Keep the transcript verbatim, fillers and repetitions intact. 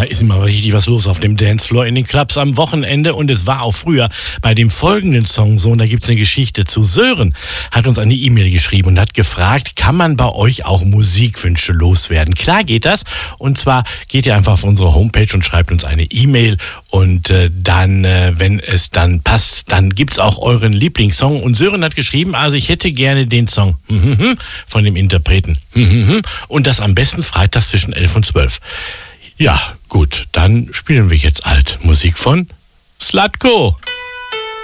da ist immer richtig was los auf dem Dancefloor in den Clubs am Wochenende und es war auch früher bei dem folgenden Song so, und da gibt's eine Geschichte zu. Sören hat uns eine E-Mail geschrieben und hat gefragt, kann man bei euch auch Musikwünsche loswerden? Klar geht das, und zwar geht ihr einfach auf unsere Homepage und schreibt uns eine E-Mail und äh, dann, äh, wenn es dann passt, dann gibt's auch euren Lieblingssong. Und Sören hat geschrieben, also ich hätte gerne den Song von dem Interpreten und das am besten freitags zwischen elf und zwölf. Ja, gut, dann spielen wir jetzt halt Musik von Slatko.